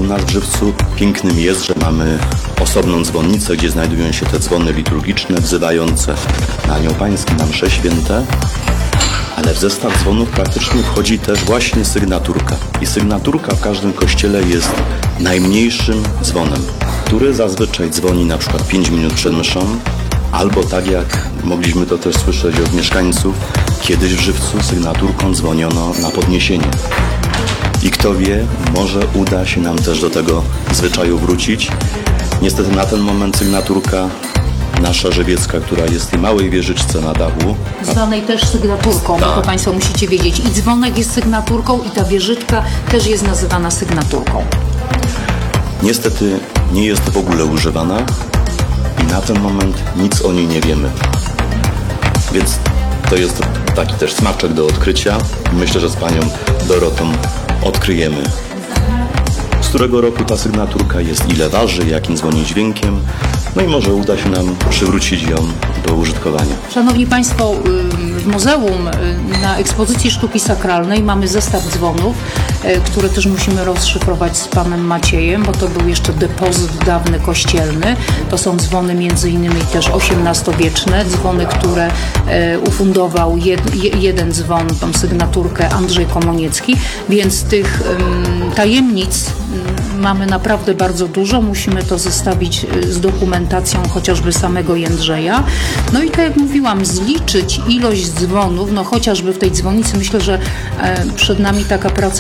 u nas w Żywcu pięknym jest, że mamy osobną dzwonnicę, gdzie znajdują się te dzwony liturgiczne wzywające na Anioł Pański, na msze święte, ale w zestaw dzwonów praktycznie wchodzi też właśnie sygnaturka. I sygnaturka w każdym kościele jest najmniejszym dzwonem, który zazwyczaj dzwoni na przykład 5 minut przed mszą, albo tak jak mogliśmy to też słyszeć od mieszkańców, kiedyś w Żywcu sygnaturką dzwoniono na podniesienie. I kto wie, może uda się nam też do tego zwyczaju wrócić. Niestety na ten moment sygnaturka nasza żywiecka, która jest w tej małej wieżyczce na dachu. Zwanej też sygnaturką, Tak. bo to Państwo musicie wiedzieć. I dzwonek jest sygnaturką i ta wieżyczka też jest nazywana sygnaturką. Niestety nie jest w ogóle używana i na ten moment nic o niej nie wiemy. Więc to jest taki też smaczek do odkrycia. Myślę, że z panią Dorotą odkryjemy, z którego roku ta sygnaturka jest, ile waży, jakim dzwoni dźwiękiem. No i może uda się nam przywrócić ją do użytkowania. Szanowni Państwo, w muzeum na ekspozycji sztuki sakralnej mamy zestaw dzwonów, które też musimy rozszyfrować z panem Maciejem, bo to był jeszcze depozyt dawny kościelny. To są dzwony między innymi też XVIII-wieczne, dzwony, które ufundował jeden dzwon, tą sygnaturkę Andrzej Komoniecki, więc tych tajemnic mamy naprawdę bardzo dużo. Musimy to zestawić z dokumentacją chociażby samego Jędrzeja. No i tak jak mówiłam, zliczyć ilość dzwonów, no chociażby w tej dzwonnicy, myślę, że przed nami taka praca